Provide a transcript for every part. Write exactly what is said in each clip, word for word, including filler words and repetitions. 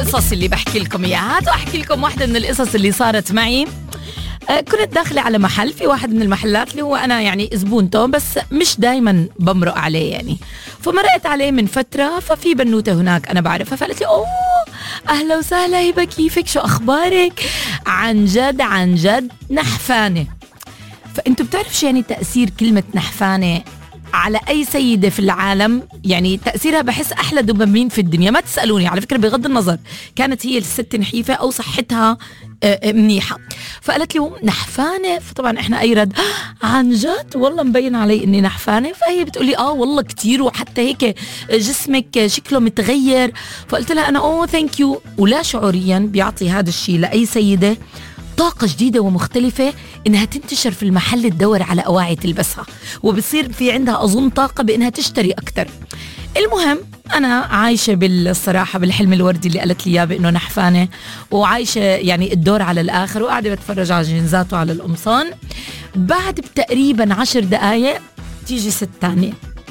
القصص اللي بحكي لكم اياها. هاتوا احكي لكم واحدة من القصص اللي صارت معي. آه كنت داخلة على محل، في واحد من المحلات اللي هو أنا يعني زبونته بس مش دايما بمرق عليه يعني. فمرقت عليه من فترة، ففي بنوتة هناك أنا بعرفها، فقالت لي أوه أهلا وسهلا هبة، كيفك، شو أخبارك؟ عن جد عن جد نحفانة. فأنتوا بتعرف شو يعني تأثير كلمة نحفانة على أي سيدة في العالم؟ يعني تأثيرها بحس أحلى دوبامين في الدنيا. ما تسألوني على فكرة، بغض النظر كانت هي الست نحيفة أو صحتها منيحة. فقالت لي نحفانة، فطبعا إحنا أي رد عن جد والله مبين علي إني نحفانة. فهي بتقولي آه والله كتير، وحتى هيك جسمك شكله متغير. فقلت لها أنا أوه ثانك يو. ولا شعوريا بيعطي هذا الشيء لأي سيدة طاقة جديدة ومختلفة إنها تنتشر في المحل، تدور على أواعي تلبسها، وبصير في عندها أظن طاقة بإنها تشتري أكتر. المهم أنا عايشة بالصراحة بالحلم الوردي اللي قالت لي إياه بإنه نحفانة، وعايشة يعني الدور على الآخر، وقاعدة بتفرج على جينزات وعلى القمصان. بعد بتقريبا عشر دقايق تيجي ست تانية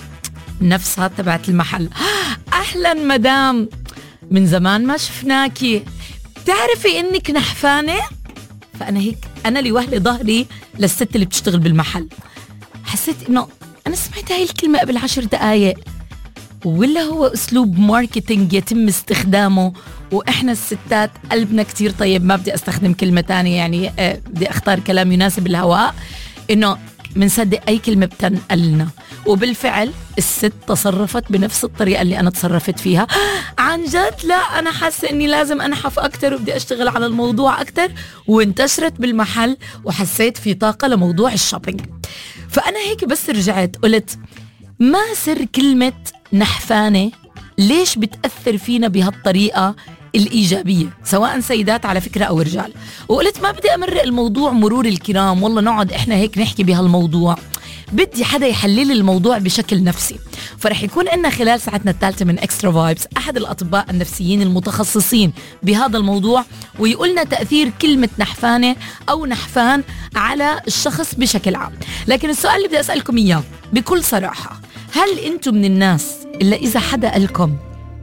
نفسها تبعت المحل. أهلا مدام، من زمان ما شفناكي، تعرفي إنك نحفانة؟ فأنا هيك أنا اللي وهلي ظهري للست اللي بتشتغل بالمحل. حسيت إنه أنا سمعت هاي الكلمة قبل عشر دقايق، ولا هو أسلوب ماركتينج يتم استخدامه؟ وإحنا الستات قلبنا كتير طيب، ما بدي أستخدم كلمة تانية يعني، آه بدي أختار كلام يناسب الهواء، إنه منصدق أي كلمة بتنقلنا. وبالفعل الست تصرفت بنفس الطريقة اللي أنا تصرفت فيها. عن جد لا أنا حاسة إني لازم أنحف أكتر وبدي أشتغل على الموضوع أكتر، وانتشرت بالمحل وحسيت في طاقة لموضوع الشوبينج. فأنا هيك بس رجعت قلت ما سر كلمة نحفانة؟ ليش بتأثر فينا بهالطريقة الإيجابية، سواء سيدات على فكرة أو رجال؟ وقلت ما بدي أمرق الموضوع مرور الكرام، والله نقعد إحنا هيك نحكي بهالموضوع، بدي حدا يحلل الموضوع بشكل نفسي. فرح يكون لنا خلال ساعتنا الثالثة من إكسترا فايبس أحد الأطباء النفسيين المتخصصين بهذا الموضوع، ويقولنا تأثير كلمة نحفانة أو نحفان على الشخص بشكل عام. لكن السؤال اللي بدي أسألكم إياه بكل صراحة، هل أنتم من الناس إلا إذا حدا قالكم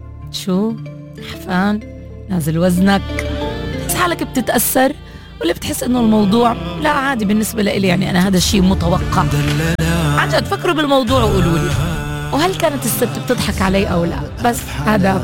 شو نحفان نازل وزنك بس حالك بتتأثر، ولا بتحس إنه الموضوع لا عادي بالنسبة لإلي، يعني أنا هذا الشيء متوقع؟ عن جد فكروا بالموضوع وقولوا لي، وهل كانت الست بتضحك علي أو لا؟ بس هذا